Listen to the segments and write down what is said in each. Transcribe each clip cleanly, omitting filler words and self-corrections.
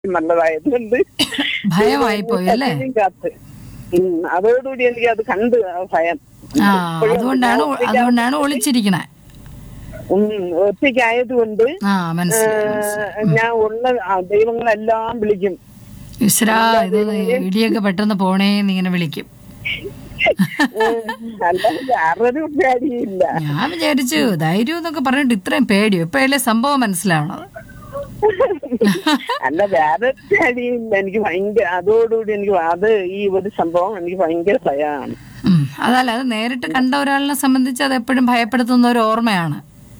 നല്ലതായതുകൊണ്ട് ഭയമായി പോയി അല്ലേ? കാത്ത് അതോടുകൂടി എനിക്ക് അത് കണ്ട് ഭയം. അതുകൊണ്ടാണ് ഒളിച്ചിരിക്കണേ. ഒറ്റയ്ക്കായതുകൊണ്ട് ഞാൻ ഉള്ള ദൈവങ്ങളെല്ലാം വിളിക്കും. ഈശ്വരാ, ഇത് ഇടിയൊക്കെ പെട്ടെന്ന് പോണേന്ന് ഇങ്ങനെ വിളിക്കും. ഞാൻ വിചാരിച്ചു ധൈര്യം എന്നൊക്കെ പറഞ്ഞിട്ട് ഇത്രയും പേടിയോ? ഇപ്പഴല്ലേ സംഭവം മനസ്സിലാവണത്. അല്ല, വേറെ പേടിയില്ല. എനിക്ക് ഭയങ്കര അതോടുകൂടി എനിക്ക് അത് ഈ ഒരു സംഭവം എനിക്ക് ഭയങ്കര ഭയമാണ്. അതല്ല, അത് നേരിട്ട് കണ്ട ഒരാളിനെ സംബന്ധിച്ച് അത് എപ്പോഴും ഭയപ്പെടുത്തുന്ന ഒരു ഓർമ്മയാണ്.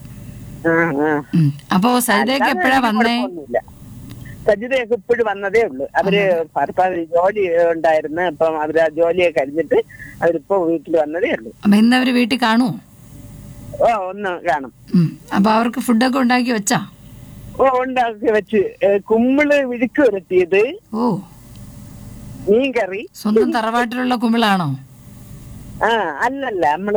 അപ്പൊ സജിതയ്ക്ക് എപ്പോഴാ വന്നേ? സജിതയൊക്കെ ഇപ്പോഴും വന്നതേ ഉള്ളു. അവര് ഭർത്താവ് ജോലി ഉണ്ടായിരുന്നു. അപ്പം അവര് ആ ജോലിയൊക്കെ കഴിഞ്ഞിട്ട് അവരിപ്പോ വീട്ടിൽ വന്നതേ ഉള്ളു. അപ്പൊ ഇന്ന് അവര് വീട്ടിൽ കാണുമോ? ഒന്ന് കാണും. അപ്പൊ അവർക്ക് ഫുഡൊക്കെ ഉണ്ടാക്കി വെച്ചാ? ഉണ്ടാക്കി വെച്ച്. കുമ്മിള് വിഴുക്ക് വരട്ടിയത്, മീൻ കറി. സ്വന്തം തറവാട്ടിലുള്ള കുമ്മിളാണോ? അല്ലല്ല, നമ്മള്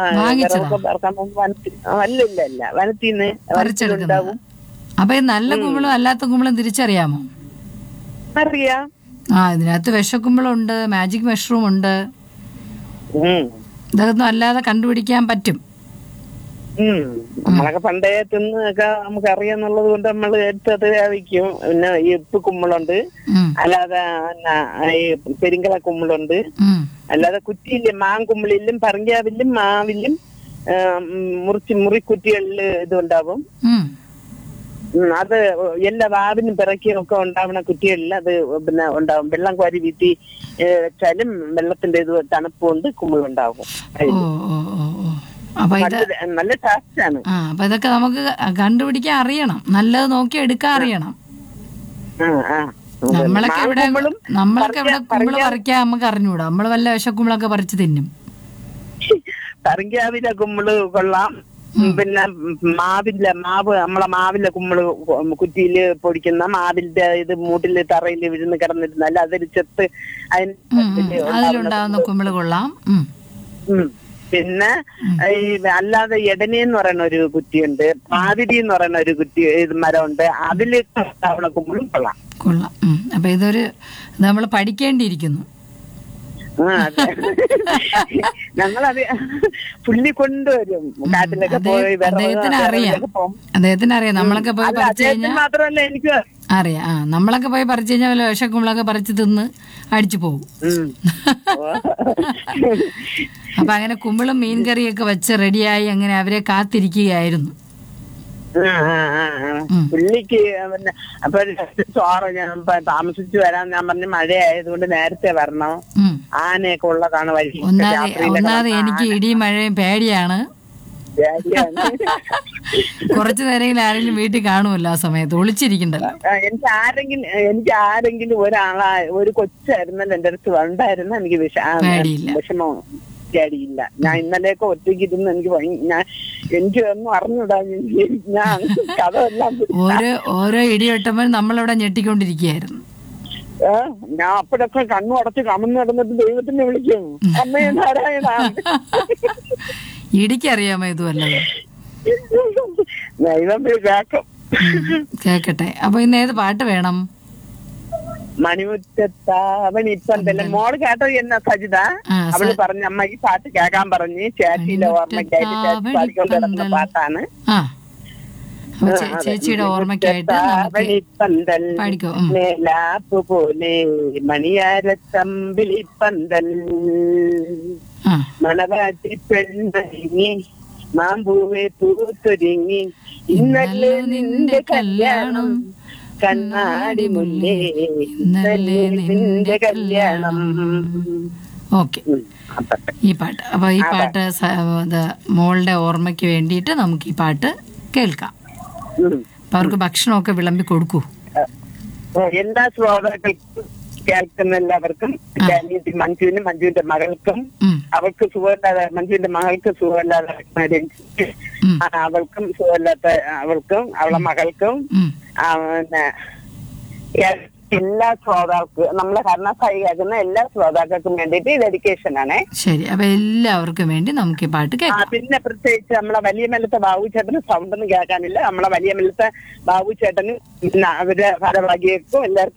അല്ലല്ല വനത്തിന്ന് പറിച്ചെടുക്കും. അപ്പൊ ഈ നല്ല കുമ്പിളും അല്ലാത്ത കുമ്പിളും തിരിച്ചറിയാമോ? അറിയാം. ഇതിനകത്ത് വിഷക്കുമ്പിളുണ്ട്, മാജിക് മഷ്റൂം ഉണ്ട്. ഇതൊന്നും അല്ലാതെ കണ്ടുപിടിക്കാൻ പറ്റും. നമ്മളൊക്കെ പണ്ടേ തിന്നൊക്കെ നമുക്ക് അറിയാന്നുള്ളത് കൊണ്ട് നമ്മൾ എടുത്തത് വയ്ക്കും. പിന്നെ ഈ ഉപ്പ് കുമ്പിളുണ്ട്, അല്ലാതെ ഈ പെരിങ്കല കുമ്പിളുണ്ട്, അല്ലാതെ കുറ്റിയില്ലേ മാങ്കുമ്പിളിലും പറങ്കാവിലും മാവിലും മുറിക്കുറ്റികളില് ഇതുണ്ടാവും. അത് എല്ലാ വാവിനും പിറക്കിയും ഒക്കെ ഉണ്ടാവുന്ന കുറ്റികളിൽ അത് പിന്നെ ഉണ്ടാവും. വെള്ളം കോരി വീട്ടി വെച്ചാലും വെള്ളത്തിന്റെ ഇത് തണുപ്പ് കൊണ്ട് കുമ്പിളുണ്ടാവും. നല്ല ടേസ്റ്റ് ആണ്. അപ്പൊ ഇതൊക്കെ നമുക്ക് കണ്ടുപിടിക്കാൻ അറിയണം, നല്ലത് നോക്കി എടുക്കാൻ അറിയണം. നമ്മളൊക്കെ ഇവിടെ കുമ്പിള് പറിക്കാൻ നമുക്ക് അറിഞ്ഞൂടാ. നമ്മള് വല്ല വിഷക്കുമ്പിളൊക്കെ പറിച്ച് തിന്നും. പറങ്കാവിലെ കുമ്പിള് കൊള്ളാം. പിന്നെ മാവ് നമ്മളെ മാവിലെ കുമ്പിള് കുറ്റിയില് പൊടിക്കുന്ന മാവിന്റെ ഇത് മൂട്ടില് തറയില് വിഴുന്ന് കിടന്നിരുന്നാല് അതൊരു ചെത്ത് അതിലുണ്ടാവുന്ന കുമ്പിള് കൊള്ളാം. പിന്നെ ഈ അല്ലാതെ എടനെന്ന് പറയുന്ന ഒരു കുറ്റിയുണ്ട്, പാതിരി എന്ന് പറയുന്ന ഒരു കുറ്റി മരമുണ്ട്. അതില് കുമ്പിളും കൊള്ളാം. അപ്പൊ ഇതൊരു നമ്മൾ പഠിക്കേണ്ടിയിരിക്കുന്നു. ഞങ്ങളത് പുള്ളി കൊണ്ടുവരും കാട്ടിലൊക്കെ പോയി. അദ്ദേഹത്തിന് അറിയാം. നമ്മളൊക്കെ പോയി പറിച്ചു കഴിഞ്ഞാൽ മാത്രമല്ല എനിക്ക് അറിയാം. നമ്മളൊക്കെ പോയി പറിച്ചു കഴിഞ്ഞാൽ വല്ല വിഷക്കുമ്പളൊക്കെ പറിച്ച് തിന്ന് അടിച്ചു പോകും. അപ്പൊ അങ്ങനെ കുമ്പിളും മീൻകറിയൊക്കെ വെച്ച് റെഡിയായി അങ്ങനെ അവരെ കാത്തിരിക്കുകയായിരുന്നു. പുള്ളിക്ക് പിന്നെ അപ്പൊ ചോറ് ഞാൻ താമസിച്ചു വരാൻ ഞാൻ പറഞ്ഞു, മഴയായതുകൊണ്ട് നേരത്തെ വരണം, ആനയൊക്കെ ഉള്ളതാണ് വഴി. ഒന്നാമത് എനിക്ക് ഇടിയും മഴയും പേടിയാണ്. കുറച്ചു നേരം ആരെങ്കിലും വീട്ടിൽ കാണുമല്ലോ ആ സമയത്ത്, ഒളിച്ചിരിക്കണ്ടല്ലോ. എനിക്ക് ആരെങ്കിലും ഒരു കൊച്ചായിരുന്നല്ലോ എന്റെ അടുത്ത് ഉണ്ടായിരുന്നു, എനിക്ക് വിഷമോ പേടിയില്ല. ഞാൻ ഇന്നലെയൊക്കെ ഒറ്റയ്ക്ക് ഇരുന്ന് എനിക്ക് ഒന്നും അറിഞ്ഞൂടാ. ഞാൻ കഥ എല്ലാം ഓരോ ഇടിവെട്ടുമ്പോൾ നമ്മളിവിടെ ഞെട്ടിക്കൊണ്ടിരിക്കുകയായിരുന്നു. ഞാൻ അപ്പോഴൊക്കെ കണ്ണു അടച്ച് കമന്ന് നടന്നിട്ട് ദൈവത്തിനെ വിളിക്കും, അമ്മേ നാരായണ. ഇടിക്കറിയാമോ ഇതുവല്ലത്? ദൈവം കേക്കട്ടെ. അപ്പൊ ഇന്ന് ഏത് പാട്ട് വേണം? മണിമുറ്റത്താവണിപ്പന്തല്ല. മോള് കേട്ടത് എന്നാ സജിത? അവള് പറഞ്ഞ അമ്മ ഈ പാട്ട് കേൾക്കാൻ പറഞ്ഞ് ചേച്ചിയിലെ ഓർമ്മയ്ക്കായിട്ട് ചേച്ചി പാടിക്കൊണ്ട് കിടക്കുന്ന പാട്ടാണ്. ചേച്ചിയുടെ ഓർമ്മയ്ക്കായിട്ട് മേലാപ്പ് പോലെ മണിയാരത്തമ്പിളിപ്പന്തൽ മണവാട്ടി പെണ്ണി മാമ്പൂവെ പൂത്തൊരുങ്ങി ഇന്നലെ നിന്റെ കല്യാണം കണ്ണാടി മുല്ലേ ഇന്നലെ നിന്റെ കല്യാണം. ഓക്കെ, ഈ പാട്ട്. അപ്പൊ ഈ പാട്ട് മോളുടെ ഓർമ്മയ്ക്ക് വേണ്ടിയിട്ട് നമുക്ക് ഈ പാട്ട് കേൾക്കാം. അപ്പൊ അവർക്ക് ഭക്ഷണമൊക്കെ വിളമ്പി കൊടുക്കൂ. എല്ലാ ശ്രോതാക്കൾക്കും കേൾക്കുന്ന എല്ലാവർക്കും, മഞ്ജുവിനും മഞ്ജുവിന്റെ മകൾക്കും, അവൾക്ക് സുഖമില്ലാതെ മഞ്ജുവിന്റെ മകൾക്ക് സുഖമില്ലാതെ അവൾക്കും സുഖമില്ലാത്ത അവൾക്കും അവളെ മകൾക്കും പിന്നെ എല്ലാ ശ്രോതാക്കൾക്കും, നമ്മളെ കർണാസായി കേൾക്കുന്ന എല്ലാ ശ്രോതാക്കൾക്കും വേണ്ടിയിട്ട് ഈ ഡെഡിക്കേഷൻ ആണേ. ശരി, അപ്പൊ എല്ലാവർക്കും വേണ്ടി നമുക്ക് ഈ പാട്ട് കേൾക്കാം. പിന്നെ പ്രത്യേകിച്ച് നമ്മളെ വലിയ മെല്ലത്തെ ബാബു ചേട്ടന് സൗണ്ട് ഒന്നും കേൾക്കാനില്ല. നമ്മളെ വലിയ മെല്ലത്തെ ബാബു ചേട്ടന് പിന്നെ അവരുടെ ഭാരവാഹികൾക്കും എല്ലാവർക്കും